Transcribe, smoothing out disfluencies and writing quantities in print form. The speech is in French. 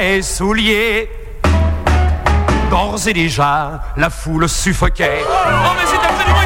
et souliers. D'ores et déjà, la foule suffoquait. Oh, mais c'est absolument